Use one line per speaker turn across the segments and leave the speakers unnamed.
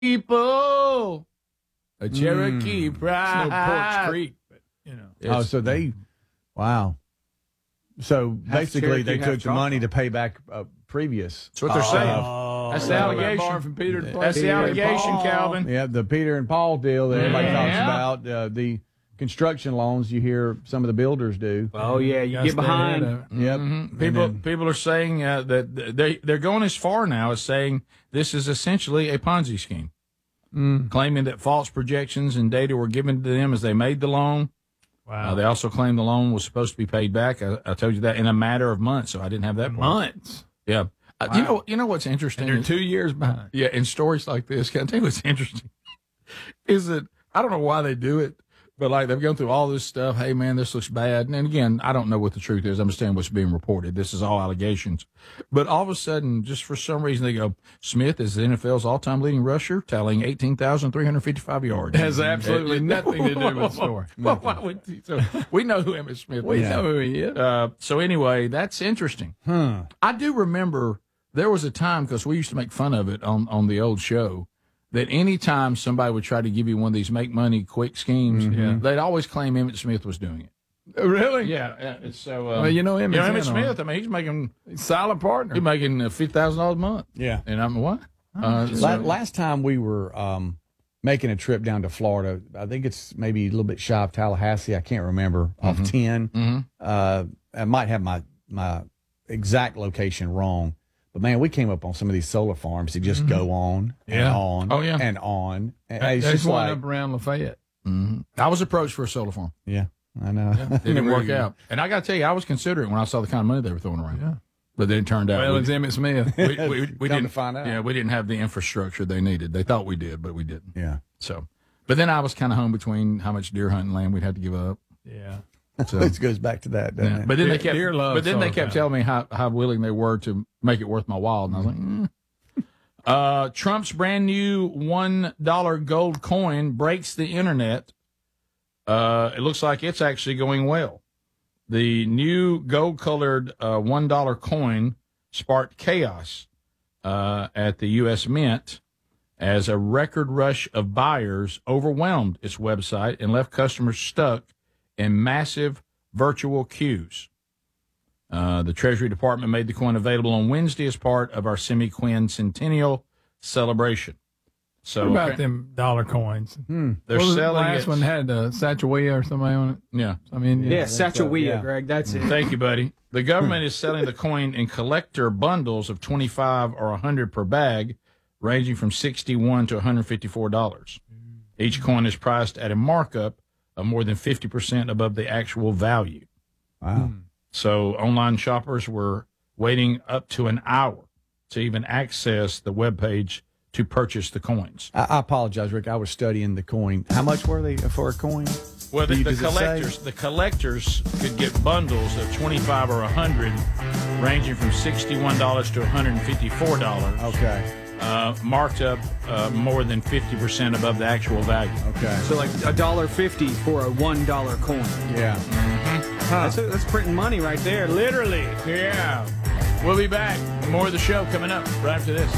people, a Cherokee pride.
It's no Porch Creek, but, you know.
Wow. So basically, they took the money to pay back previous.
That's what they're saying.
That's the allegation from Peter.
That's the allegation, Calvin.
Yeah, the Peter and Paul deal that everybody talks about. The construction loans you hear some of the builders do.
Oh yeah, you get behind.
Yep.
Mm-hmm. People are saying that they're going as far now as saying this is essentially a Ponzi scheme, claiming that false projections and data were given to them as they made the loan.
Wow.
They also claim the loan was supposed to be paid back. I told you that in a matter of months, so I didn't have that part.
Months.
Yeah. Wow. You know what's interesting?
And they're 2 years behind.
Yeah, in stories like this, can I tell you what's interesting? Is that I don't know why they do it, but like they've gone through all this stuff. Hey, man, this looks bad. And again, I don't know what the truth is. I understand what's being reported. This is all allegations. But all of a sudden, just for some reason, they go, Smith is the NFL's all-time leading rusher, tallying 18,355 yards.
It has absolutely nothing to do with the story.
Well, why would so we know who Emmitt Smith is.
We know who he is.
So anyway, that's interesting. I do remember there was a time, because we used to make fun of it on the old show, that any time somebody would try to give you one of these make money quick schemes, they'd always claim Emmitt Smith was doing it.
Really?
Yeah. It's so.
Well, you know
Emmitt Smith. I mean, he's making
silent partner.
He's making $50,000 a month.
Yeah.
And I'm what?
Last time we were making a trip down to Florida, I think it's maybe a little bit shy of Tallahassee. I can't remember off 10. I might have my exact location wrong. But, man, we came up on some of these solar farms that just go on and on and on. And
There's one up around Lafayette.
I was approached for a solar farm.
Yeah, I know.
It didn't work out. And I got to tell you, I was considering when I saw the kind of money they were throwing around. Yeah. But then it turned out.
Well, it's Emmitt Smith.
We didn't
find out.
Yeah, we didn't have the infrastructure they needed. They thought we did, but we didn't.
Yeah.
So, but then I was kind of home between how much deer hunting land we'd had to give up.
Yeah.
So it goes back to that, doesn't it?
But then they kept telling me how willing they were to make it worth my while, and I was like, Trump's brand new $1 gold coin breaks the internet. It looks like it's actually going well. The new gold-colored $1 coin sparked chaos at the U.S. Mint as a record rush of buyers overwhelmed its website and left customers stuck in massive virtual queues. The Treasury Department made the coin available on Wednesday as part of our semi-quincentennial celebration. So
what about them dollar coins?
They're
selling
the
last one had Sacagawea or somebody on it.
Yeah.
I mean,
Sacagawea, Greg. That's it.
Thank you, buddy. The government is selling the coin in collector bundles of 25 or 100 per bag, ranging from $61 to $154. Each coin is priced at a markup of more than 50% above the actual value.
Wow.
So online shoppers were waiting up to an hour to even access the webpage to purchase the coins.
I apologize, Rick. I was studying the coin. How much were they for a coin?
Well, the collectors could get bundles of 25 or 100, ranging from $61 to $154.
Okay.
Marked up more than 50% above the actual value.
Okay.
So like $1.50 for a $1 coin.
Yeah.
That's printing money right there, literally.
Yeah. We'll be back. More of the show coming up right after this.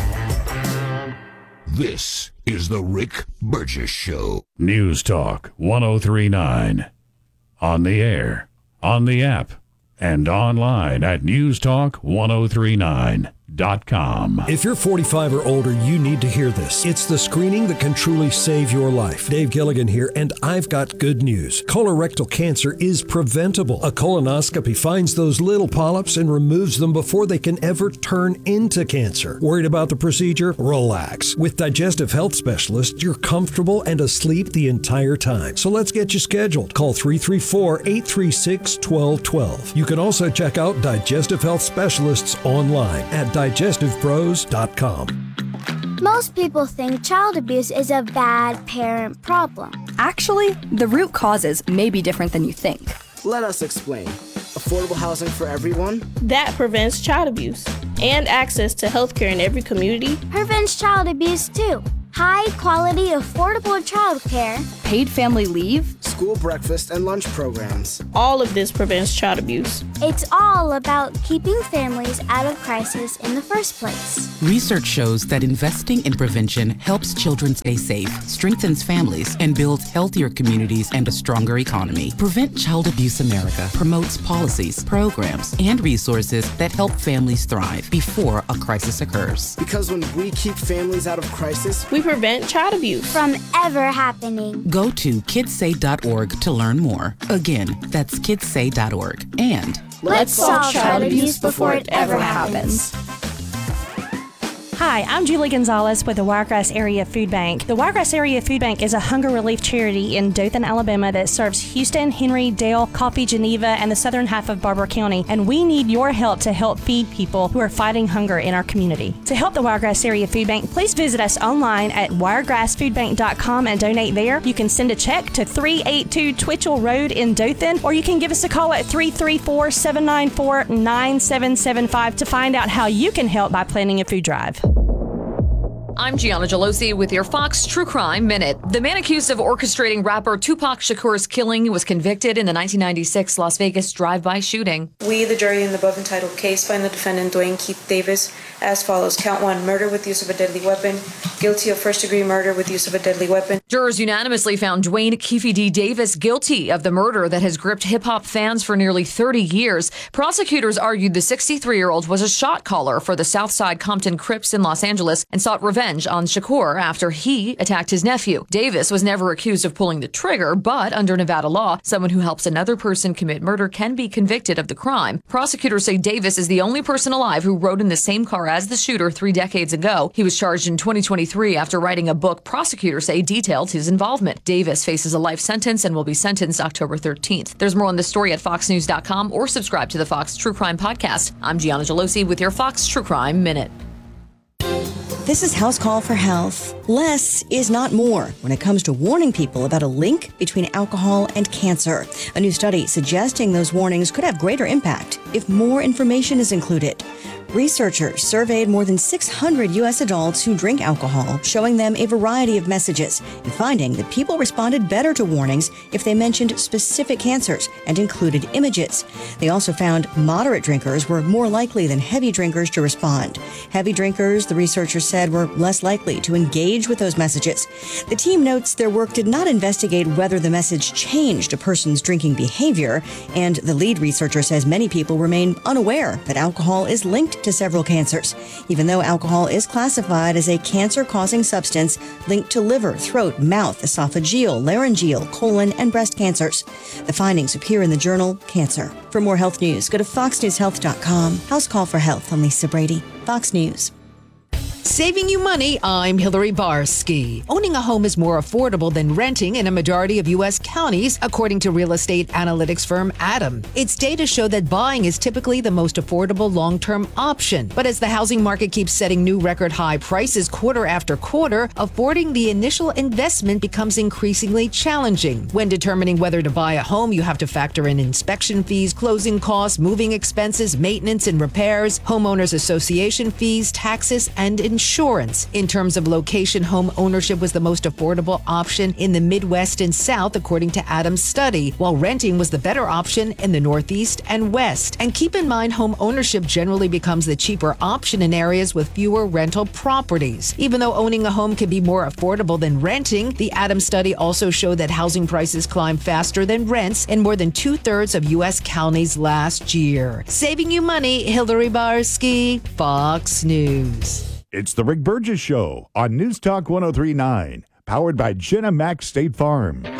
This is the Rick Burgess Show.
News Talk 1039. On the air, on the app, and online at newstalk1039.com.
If you're 45 or older, you need to hear this. It's the screening that can truly save your life. Dave Gilligan here, and I've got good news. Colorectal cancer is preventable. A colonoscopy finds those little polyps and removes them before they can ever turn into cancer. Worried about the procedure? Relax. With Digestive Health Specialists, you're comfortable and asleep the entire time. So let's get you scheduled. Call 334-836-1212. You can also check out Digestive Health Specialists online at digestivepros.com.
Most people think child abuse is a bad parent problem.
Actually, the root causes may be different than you think.
Let us explain. Affordable housing for everyone?
That prevents child abuse. And access to healthcare in every community
prevents child abuse too. High quality, affordable child care.
Paid family leave
school breakfast and lunch programs.
All of this prevents child abuse.
It's all about keeping families out of crisis in the first place.
Research shows that investing in prevention helps children stay safe, strengthens families, and builds healthier communities and a stronger economy. Prevent Child Abuse America promotes policies, programs, and resources that help families thrive before a crisis occurs.
Because when we keep families out of crisis,
we prevent child abuse
from ever happening.
Go to kidssay.org to learn more. Again, that's kidssay.org. And
let's solve child abuse before it ever happens.
Hi, I'm Julie Gonzalez with the Wiregrass Area Food Bank. The Wiregrass Area Food Bank is a hunger relief charity in Dothan, Alabama that serves Houston, Henry, Dale, Coffee, Geneva, and the southern half of Barber County. And we need your help to help feed people who are fighting hunger in our community. To help the Wiregrass Area Food Bank, please visit us online at wiregrassfoodbank.com and donate there. You can send a check to 382 Twitchell Road in Dothan, or you can give us a call at 334-794-9775 to find out how you can help by planning a food drive.
I'm Gianna Gelosi with your Fox True Crime Minute. The man accused of orchestrating rapper Tupac Shakur's killing was convicted in the 1996 Las Vegas drive-by shooting.
We, the jury in the above entitled case, find the defendant Dwayne Keith Davis as follows. Count 1, murder with use of a deadly weapon. Guilty of first-degree murder with use of a deadly weapon.
Jurors unanimously found Dwayne Keefe D. Davis guilty of the murder that has gripped hip-hop fans for nearly 30 years. Prosecutors argued the 63-year-old was a shot caller for the Southside Compton Crips in Los Angeles and sought revenge on Shakur after he attacked his nephew. Davis was never accused of pulling the trigger, but under Nevada law, someone who helps another person commit murder can be convicted of the crime. Prosecutors say Davis is the only person alive who rode in the same car as the shooter 3 decades ago. He was charged in 2023 after writing a book prosecutors say detailed his involvement. Davis faces a life sentence and will be sentenced October 13th. There's more on this story at foxnews.com or subscribe to the Fox True Crime Podcast. I'm Gianna Gelosi with your Fox True Crime Minute.
This is House Call for Health. Less is not more when it comes to warning people about a link between alcohol and cancer. A new study suggesting those warnings could have greater impact if more information is included. Researchers surveyed more than 600 U.S. adults who drink alcohol, showing them a variety of messages and finding that people responded better to warnings if they mentioned specific cancers and included images. They also found moderate drinkers were more likely than heavy drinkers to respond. Heavy drinkers, the researchers said, were less likely to engage with those messages. The team notes their work did not investigate whether the message changed a person's drinking behavior, and the lead researcher says many people remain unaware that alcohol is linked to several cancers, even though alcohol is classified as a cancer-causing substance linked to liver, throat, mouth, esophageal, laryngeal, colon, and breast cancers. The findings appear in the journal Cancer. For more health news, go to foxnewshealth.com. House Call for Health. I'm Lisa Brady, Fox News.
Saving you money, I'm Hillary Barsky. Owning a home is more affordable than renting in a majority of U.S. counties, according to real estate analytics firm Adam. Its data show that buying is typically the most affordable long-term option. But as the housing market keeps setting new record high prices quarter after quarter, affording the initial investment becomes increasingly challenging. When determining whether to buy a home, you have to factor in inspection fees, closing costs, moving expenses, maintenance and repairs, homeowners association fees, taxes, and insurance. In terms of location, home ownership was the most affordable option in the Midwest and South, according to Adam's study, while renting was the better option in the Northeast and West. And keep in mind, home ownership generally becomes the cheaper option in areas with fewer rental properties. Even though owning a home can be more affordable than renting, the Adams study also showed that housing prices climbed faster than rents in more than 2/3 of U.S. counties last year. Saving you money, Hillary Barsky, Fox News.
It's the Rick Burgess Show on News Talk 103.9, powered by Jenna Mack State Farm.